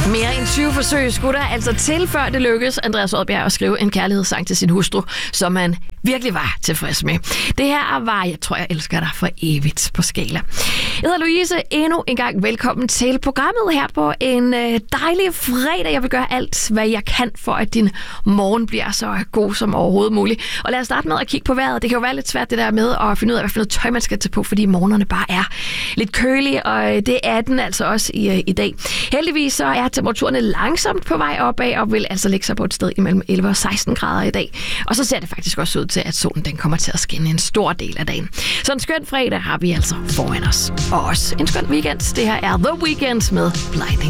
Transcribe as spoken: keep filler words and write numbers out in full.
Mere end tyve forsøg skulle der altså til, før det lykkedes Andreas Odbjerg at skrive en kærlighedssang til sin hustru, som han virkelig var tilfreds med. Det her var, jeg tror, jeg elsker dig for evigt på Skala. Jeg hedder Louise. Endnu en gang velkommen til programmet her på en dejlig fredag. Jeg vil gøre alt, hvad jeg kan for, at din morgen bliver så god som overhovedet muligt. Og lad os starte med at kigge på vejret. Det kan jo være lidt svært det der med at finde ud af, hvad for noget tøj man skal tage på, fordi morgenerne bare er lidt kølige, og det er den altså også i, i dag. Heldigvis så er temperaturerne langsomt på vej opad, og vil altså lægge sig på et sted imellem elleve og seksten grader i dag. Og så ser det faktisk også ud til, at solen den kommer til at skinne en stor del af dagen. Så en skøn fredag har vi altså foran os. Og også en skøn weekend. Det her er The Weeknd med Blinding.